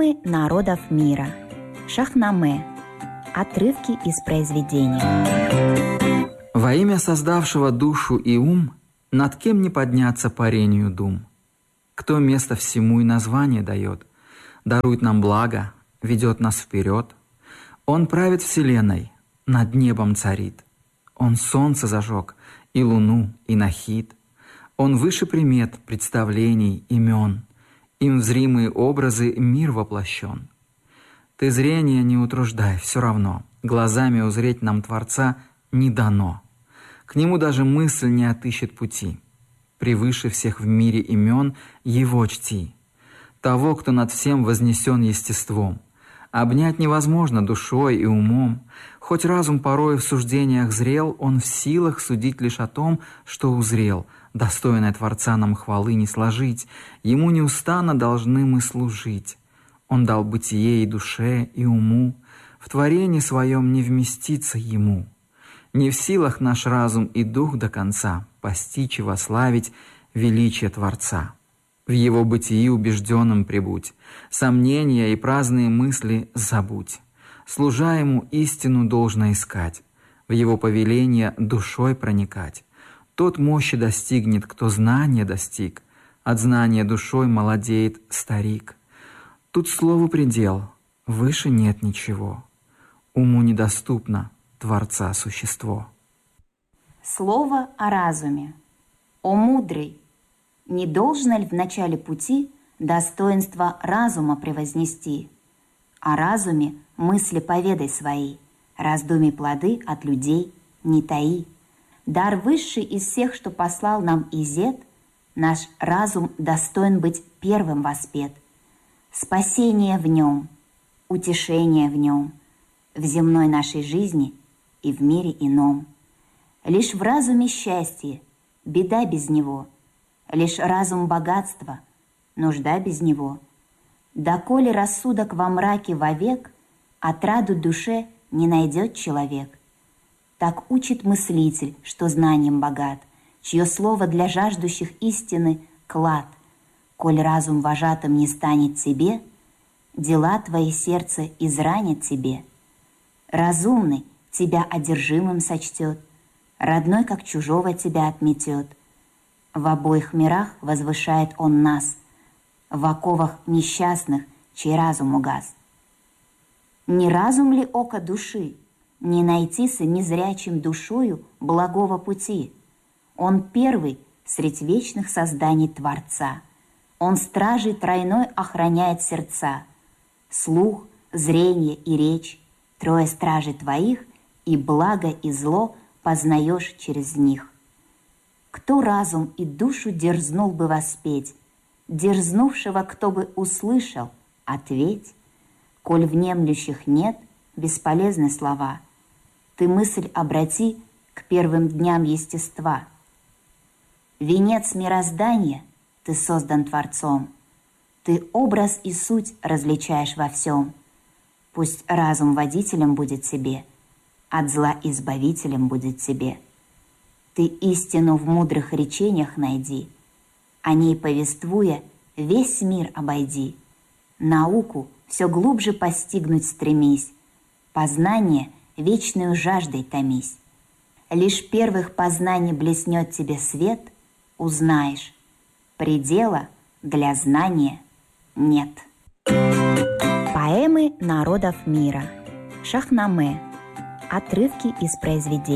Поэмы народов мира. Шахнаме. Отрывки из произведения. Во имя создавшего душу и ум, над кем не подняться парению дум. Кто место всему и название дает, дарует нам благо, ведет нас вперед. Он правит вселенной, над небом царит. Он солнце зажег, и луну, и нахид. Он выше примет, представлений, имен. Им в зримые образы мир воплощен. Ты зрение не утруждай, все равно. Глазами узреть нам Творца не дано. К нему даже мысль не отыщет пути. Превыше всех в мире имен его чти. Того, кто над всем вознесен естеством. Обнять невозможно душой и умом. Хоть разум порой в суждениях зрел, он в силах судить лишь о том, что узрел. Достойное Творца нам хвалы не сложить. Ему неустанно должны мы служить. Он дал бытие и душе, и уму. В творении своем не вместиться ему. Не в силах наш разум и дух до конца постичь и вославить величие Творца. В его бытии убежденным прибудь, сомнения и праздные мысли забудь. Служа ему истину должно искать, в его повеление душой проникать. Тот мощи достигнет, кто знания достиг, от знания душой молодеет старик. Тут слову предел, выше нет ничего, уму недоступно Творца существо. Слово о разуме. О мудрый! Не должно ли в начале пути достоинство разума превознести? О разуме мысли поведай свои, раздумий плоды от людей не таи. Дар высший из всех, что послал нам Изет, наш разум достоин быть первым воспет. Спасение в нем, утешение в нем, в земной нашей жизни и в мире ином. Лишь в разуме счастье, беда без него. Лишь разум богатства, нужда без него. Доколе рассудок во мраке вовек, отраду душе не найдет человек. Так учит мыслитель, что знанием богат, чье слово для жаждущих истины клад. Коль разум вожатым не станет тебе, дела твои сердце изранят тебе. Разумный тебя одержимым сочтет, родной как чужого тебя отметет. В обоих мирах возвышает он нас, в оковах несчастных, чей разум угас. Не разум ли око души, не найтися незрячим душою благого пути? Он первый средь вечных созданий Творца. Он стражей тройной охраняет сердца. Слух, зрение и речь, трое стражей твоих, и благо и зло познаешь через них. Кто разум и душу дерзнул бы воспеть, дерзнувшего кто бы услышал, ответь. Коль внемлющих нет, бесполезны слова. Ты мысль обрати к первым дням естества. Венец мироздания ты создан Творцом. Ты образ и суть различаешь во всем. Пусть разум водителем будет тебе, от зла избавителем будет тебе. Ты истину в мудрых речениях найди, о ней повествуя, весь мир обойди. Науку все глубже постигнуть стремись, познание вечную жаждой томись. Лишь первых познаний блеснет тебе свет, узнаешь, предела для знания нет. Поэмы народов мира. Шахнаме. Отрывки из произведения.